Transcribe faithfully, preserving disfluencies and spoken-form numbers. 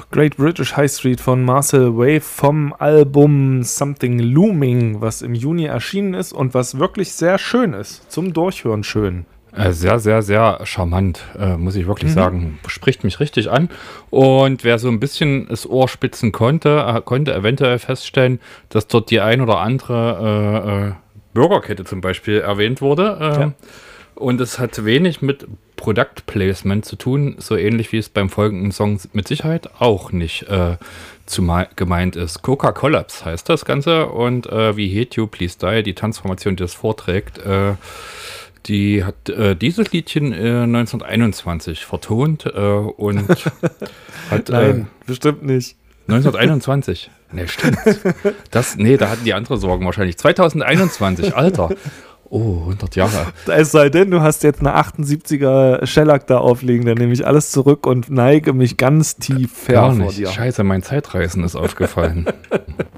Great British High Street von Marcel Wave vom Album Something Looming, was im Juni erschienen ist und was wirklich sehr schön ist. Zum Durchhören schön. Äh, sehr, sehr, sehr charmant, äh, muss ich wirklich mhm. sagen. Spricht mich richtig an. Und wer so ein bisschen das Ohr spitzen konnte, äh, konnte eventuell feststellen, dass dort die ein oder andere äh, äh, Burgerkette zum Beispiel erwähnt wurde. Äh, ja. Und es hat wenig mit Product Placement zu tun, so ähnlich wie es beim folgenden Song mit Sicherheit auch nicht äh, zumal gemeint ist. Coca-Collapse heißt das Ganze und äh, wie Hate You, Please Die, die Tanzformation, die das vorträgt, äh, die hat äh, dieses Liedchen äh, neunzehnhunderteinundzwanzig vertont äh, und hat... Nein, äh, bestimmt nicht. neunzehnhunderteinundzwanzig. Ne, stimmt. Das, nee, da hatten die andere Sorgen wahrscheinlich. zweitausendeinundzwanzig, Alter. Oh, hundert Jahre. Es sei denn, du hast jetzt eine achtundsiebziger Shellac da aufliegen, dann nehme ich alles zurück und neige mich ganz tief Gar her nicht. vor dir. Scheiße, mein Zeitreisen ist aufgefallen.